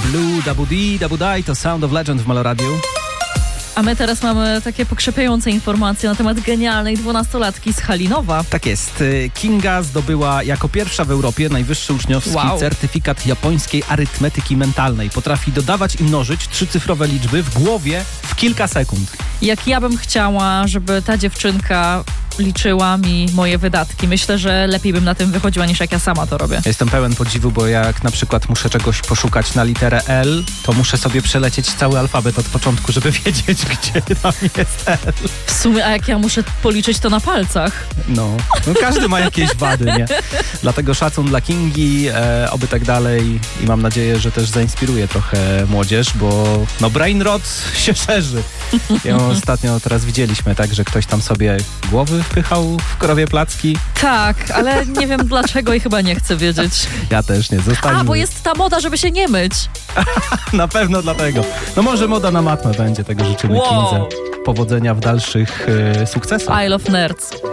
Blue, Dabudi, to Sound of Legend w Maloradiu. A my teraz mamy takie pokrzepiające informacje na temat genialnej 12-latki z Halinowa. Tak jest. Kinga zdobyła jako pierwsza w Europie najwyższy uczniowski certyfikat japońskiej arytmetyki mentalnej. Potrafi dodawać i mnożyć 3-cyfrowe liczby w głowie w kilka sekund. Jak ja bym chciała, żeby ta dziewczynka liczyła mi moje wydatki. Myślę, że lepiej bym na tym wychodziła, niż jak ja sama to robię. Jestem pełen podziwu, bo jak na przykład muszę czegoś poszukać na literę L, to muszę sobie przelecieć cały alfabet od początku, żeby wiedzieć, gdzie tam jest L. W sumie, a jak ja muszę policzyć to na palcach? No każdy ma jakieś wady, nie? Dlatego szacun dla Kingi, oby tak dalej i mam nadzieję, że też zainspiruje trochę młodzież, bo brainrot się szerzy. Ją ostatnio teraz widzieliśmy, tak, że ktoś tam sobie głowy wpychał w krowie placki. Tak, ale nie wiem dlaczego i chyba nie chcę wiedzieć. Ja też nie, zostańmy. Bo jest ta moda, żeby się nie myć. Na pewno dlatego. Może moda na matmę będzie, tego życzymy Kindze. Powodzenia w dalszych sukcesach. I love nerds.